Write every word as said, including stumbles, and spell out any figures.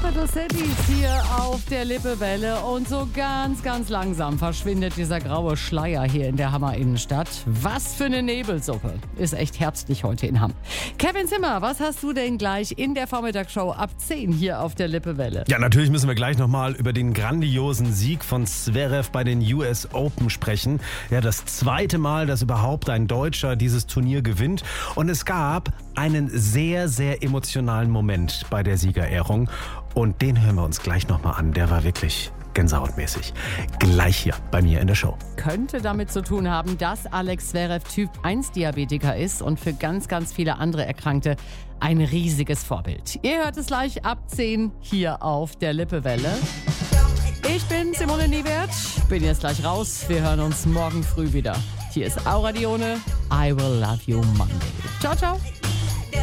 Capital Cities hier auf der Lippewelle und so ganz, ganz langsam verschwindet dieser graue Schleier hier in der Hammer Innenstadt. Was für eine Nebelsuppe. Ist echt herbstlich heute in Hamm. Kevin Zimmer, was hast du denn gleich in der Vormittagsshow ab zehn hier auf der Lippewelle? Ja, natürlich müssen wir gleich nochmal über den grandiosen Sieg von Zverev bei den U S Open sprechen. Ja, das zweite Mal, dass überhaupt ein Deutscher dieses Turnier gewinnt. Und es gab einen sehr, sehr emotionalen Moment bei der Siegerehrung. Und den hören wir uns gleich nochmal an. Der war wirklich gänsehautmäßig. Gleich hier bei mir in der Show. Könnte damit zu tun haben, dass Alex Zverev Typ eins Diabetiker ist und für ganz, ganz viele andere Erkrankte ein riesiges Vorbild. Ihr hört es gleich ab zehn hier auf der Lippewelle. Ich bin Simone Niewert, bin jetzt gleich raus. Wir hören uns morgen früh wieder. Hier ist Aura Dione. I will love you Monday. Ciao, ciao.